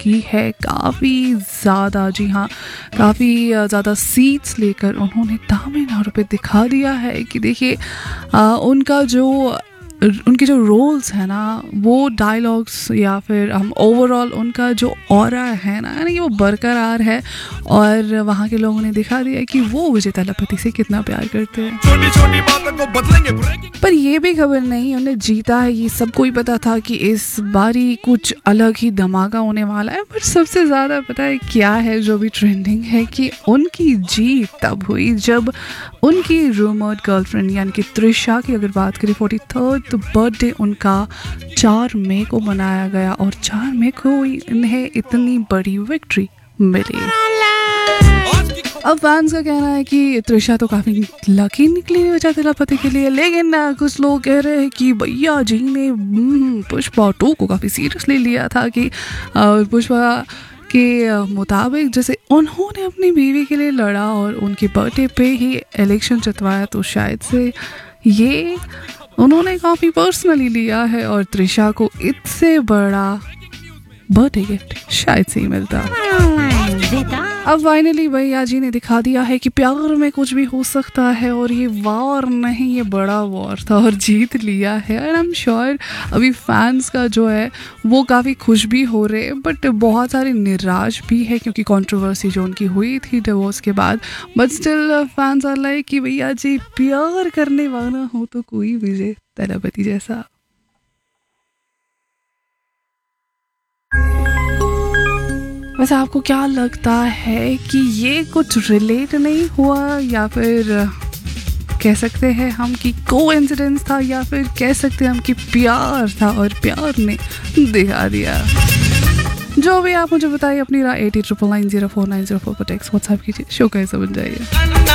उठी है काफ़ी ज़्यादा, जी हाँ, काफ़ी ज़्यादा सीट्स लेकर उन्होंने तमिलनाडु पे दिखा दिया है कि देखिए उनके जो रोल्स हैं ना, वो डायलॉग्स या फिर हम ओवरऑल उनका जो ऑरा है ना, यानी कि वो बरकरार है। और वहाँ के लोगों ने दिखा दिया कि वो विजय तलपति से कितना प्यार करते हैं। छोटी छोटी बातों को बदलेंगे। पर ये भी खबर नहीं, उन्हें जीता है, ये सबको ही पता था कि इस बारी कुछ अलग ही धमाका होने वाला है। पर सबसे ज़्यादा पता है क्या है जो भी ट्रेंडिंग है, कि उनकी जीत तब हुई जब उनकी रूमर्ड गर्लफ्रेंड यानी कि त्रिशा की अगर बात करें 43rd बर्थडे उनका 4 मई को मनाया गया और 4 मई को इन्हें इतनी बड़ी विक्ट्री मिली। अब फैंस का कहना है कि त्रिशा तो काफ़ी लकी निकली विजय तलपति के लिए, लेकिन कुछ लोग कह रहे हैं कि भैया जी ने पुष्पा 2 को काफ़ी सीरियसली लिया था कि पुष्पा के मुताबिक जैसे उन्होंने अपनी बीवी के लिए लड़ा और उनके बर्थडे पे ही इलेक्शन जितवाया, तो शायद से ये उन्होंने काफ़ी पर्सनली लिया है और त्रिशा को इससे बड़ा बर्थडे गिफ्ट शायद से ही मिलता। अब फाइनली भैया जी ने दिखा दिया है कि प्यार में कुछ भी हो सकता है और ये वॉर नहीं, ये बड़ा वॉर था और जीत लिया है। एंड आई एम श्योर अभी फैंस का जो है वो काफ़ी खुश भी हो रहे हैं, बट बहुत सारे निराश भी है क्योंकि कंट्रोवर्सी जो उनकी हुई थी डिवोर्स के बाद। But still fans are like कि भैया जी प्यार करने वाला हो तो कोई विजय तलपति जैसा। वैसे आपको क्या लगता है कि ये कुछ रिलेट नहीं हुआ, या फिर कह सकते हैं हम कि कोइंसिडेंस था, या फिर कह सकते हैं हम कि प्यार था और प्यार ने दिखा दिया? जो भी आप मुझे बताइए अपनी राय 8099904904 पर टेक्स्ट व्हाट्सएप कीजिए, शो कैसे बन जाइए।